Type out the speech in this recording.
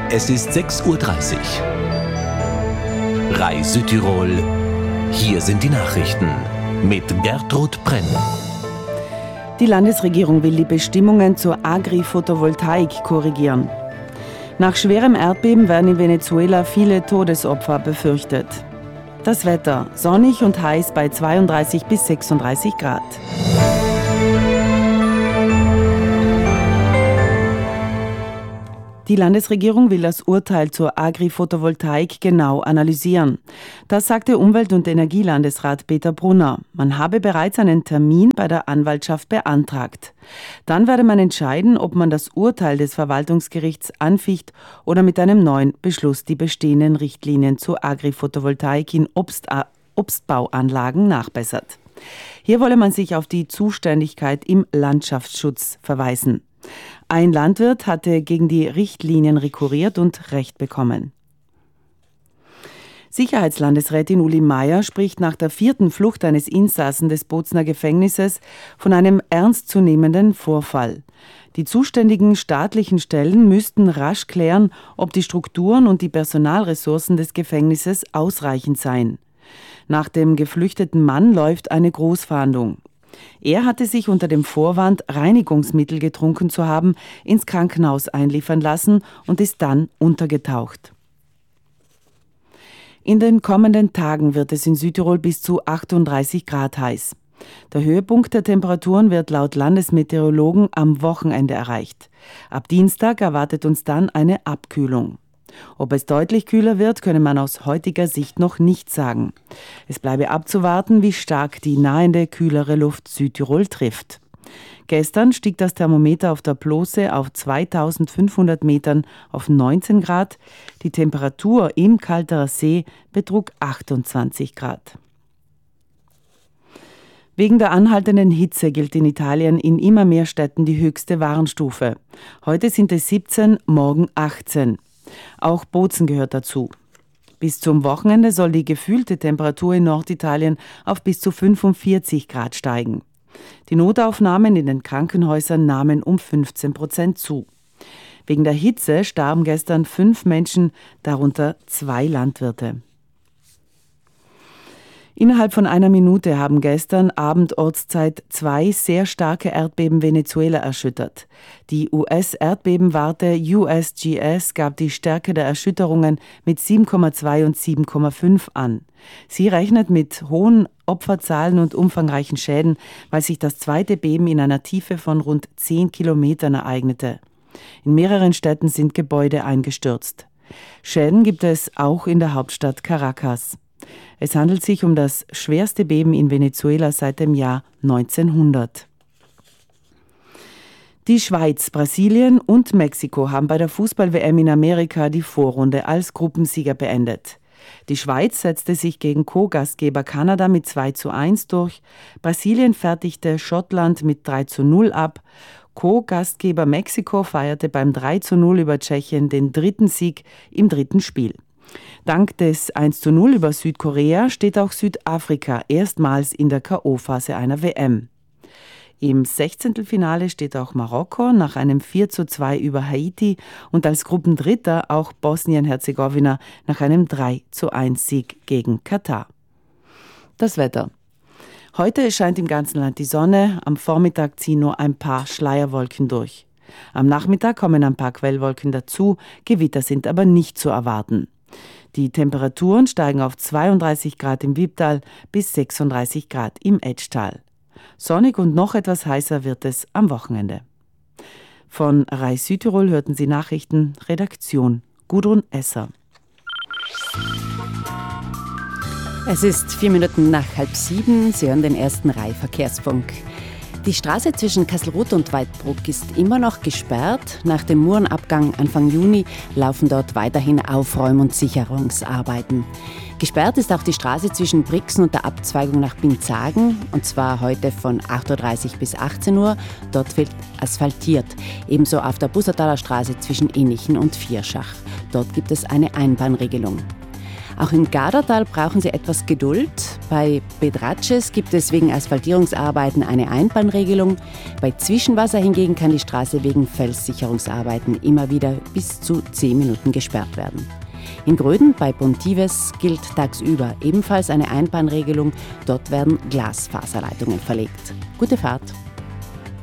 Es ist 6:30 Uhr. RAI Südtirol. Hier sind die Nachrichten mit Gertrud Brenn. Die Landesregierung will die Bestimmungen zur Agri-Photovoltaik korrigieren. Nach schwerem Erdbeben werden in Venezuela viele Todesopfer befürchtet. Das Wetter: sonnig und heiß bei 32 bis 36 Grad. Die Landesregierung will das Urteil zur Agri-Photovoltaik genau analysieren. Das sagte Umwelt- und Energielandesrat Peter Brunner. Man habe bereits einen Termin bei der Anwaltschaft beantragt. Dann werde man entscheiden, ob man das Urteil des Verwaltungsgerichts anficht oder mit einem neuen Beschluss die bestehenden Richtlinien zur Agri-Photovoltaik in Obstbauanlagen nachbessert. Hier wolle man sich auf die Zuständigkeit im Landschaftsschutz verweisen. Ein Landwirt hatte gegen die Richtlinien rekurriert und Recht bekommen. Sicherheitslandesrätin Uli Meier spricht nach der 4. Flucht eines Insassen des Bozner Gefängnisses von einem ernstzunehmenden Vorfall. Die zuständigen staatlichen Stellen müssten rasch klären, ob die Strukturen und die Personalressourcen des Gefängnisses ausreichend seien. Nach dem geflüchteten Mann läuft eine Großfahndung. Er hatte sich unter dem Vorwand, Reinigungsmittel getrunken zu haben, ins Krankenhaus einliefern lassen und ist dann untergetaucht. In den kommenden Tagen wird es in Südtirol bis zu 38 Grad heiß. Der Höhepunkt der Temperaturen wird laut Landesmeteorologen am Wochenende erreicht. Ab Dienstag erwartet uns dann eine Abkühlung. Ob es deutlich kühler wird, könne man aus heutiger Sicht noch nicht sagen. Es bleibe abzuwarten, wie stark die nahende, kühlere Luft Südtirol trifft. Gestern stieg das Thermometer auf der Plose auf 2500 Metern auf 19 Grad. Die Temperatur im Kalterer See betrug 28 Grad. Wegen der anhaltenden Hitze gilt in Italien in immer mehr Städten die höchste Warnstufe. Heute sind es 17, morgen 18. Auch Bozen gehört dazu. Bis zum Wochenende soll die gefühlte Temperatur in Norditalien auf bis zu 45 Grad steigen. Die Notaufnahmen in den Krankenhäusern nahmen um 15% zu. Wegen der Hitze starben gestern 5 Menschen, darunter 2 Landwirte. Innerhalb von einer Minute haben gestern Abend Ortszeit 2 sehr starke Erdbeben Venezuela erschüttert. Die US-Erdbebenwarte USGS gab die Stärke der Erschütterungen mit 7,2 und 7,5 an. Sie rechnet mit hohen Opferzahlen und umfangreichen Schäden, weil sich das zweite Beben in einer Tiefe von rund 10 Kilometern ereignete. In mehreren Städten sind Gebäude eingestürzt. Schäden gibt es auch in der Hauptstadt Caracas. Es handelt sich um das schwerste Beben in Venezuela seit dem Jahr 1900. Die Schweiz, Brasilien und Mexiko haben bei der Fußball-WM in Amerika die Vorrunde als Gruppensieger beendet. Die Schweiz setzte sich gegen Co-Gastgeber Kanada mit 2:1 durch. Brasilien fertigte Schottland mit 3:0 ab. Co-Gastgeber Mexiko feierte beim 3:0 über Tschechien den 3. Sieg im 3. Spiel. Dank des 1:0 über Südkorea steht auch Südafrika erstmals in der K.O.-Phase einer WM. Im 16. steht auch Marokko nach einem 4:2 über Haiti und als Gruppendritter auch Bosnien-Herzegowina nach einem 3:1 Sieg gegen Katar. Das Wetter. Heute scheint im ganzen Land die Sonne, am Vormittag ziehen nur ein paar Schleierwolken durch. Am Nachmittag kommen ein paar Quellwolken dazu, Gewitter sind aber nicht zu erwarten. Die Temperaturen steigen auf 32 Grad im Wipptal bis 36 Grad im Etschtal. Sonnig und noch etwas heißer wird es am Wochenende. Von RAI Südtirol hörten Sie Nachrichten, Redaktion Gudrun Esser. Es ist 4 Minuten nach 6:30. Sie hören den ersten RAI-Verkehrsfunk. Die Straße zwischen Kasselruth und Weidbruck ist immer noch gesperrt. Nach dem Murenabgang Anfang Juni laufen dort weiterhin Aufräum- und Sicherungsarbeiten. Gesperrt ist auch die Straße zwischen Brixen und der Abzweigung nach Binzagen, und zwar heute von 8:30 Uhr bis 18 Uhr. Dort wird asphaltiert. Ebenso auf der Bussertaler Straße zwischen Innichen und Vierschach. Dort gibt es eine Einbahnregelung. Auch in Gardatal brauchen Sie etwas Geduld. Bei Bedratsches gibt es wegen Asphaltierungsarbeiten eine Einbahnregelung. Bei Zwischenwasser hingegen kann die Straße wegen Felssicherungsarbeiten immer wieder bis zu 10 Minuten gesperrt werden. In Gröden bei Pontives gilt tagsüber ebenfalls eine Einbahnregelung. Dort werden Glasfaserleitungen verlegt. Gute Fahrt!